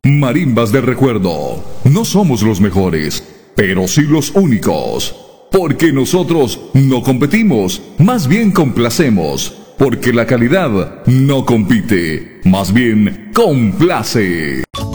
Marimbas de recuerdo. No somos los mejores, pero sí los únicos. Porque nosotros no competimos, más bien complacemos. Porque la calidad no compite, más bien complace.